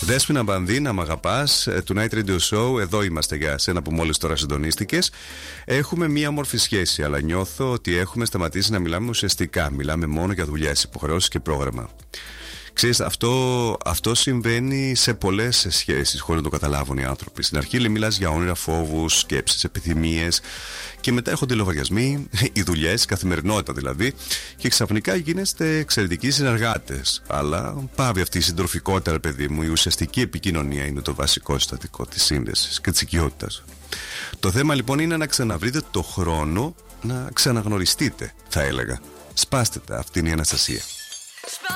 Δέσποινα Μπανδίνα, μ' αγαπάς, Tonight Radio Show. Εδώ είμαστε για σένα που μόλις τώρα συντονίστηκες. Έχουμε μία όμορφη σχέση, αλλά νιώθω ότι έχουμε σταματήσει να μιλάμε ουσιαστικά. Μιλάμε μόνο για δουλειές, υποχρεώσεις και πρόγραμμα. Ξέρεις, αυτό συμβαίνει σε πολλές σχέσεις χωρίς να το καταλάβουν οι άνθρωποι. Στην αρχή μιλάς για όνειρα, φόβους, σκέψεις, επιθυμίες, και μετά έρχονται οι λογαριασμοί, οι δουλειές, η καθημερινότητα δηλαδή, και ξαφνικά γίνεστε εξαιρετικοί συνεργάτες. Αλλά πάβει αυτή η συντροφικότητα, ρε παιδί μου. Η ουσιαστική επικοινωνία είναι το βασικό συστατικό της σύνδεσης και της οικειότητας. Το θέμα λοιπόν είναι να ξαναβρείτε το χρόνο να ξαναγνωριστείτε, θα έλεγα. Σπάστε τα, αυτή είναι η Αναστασία.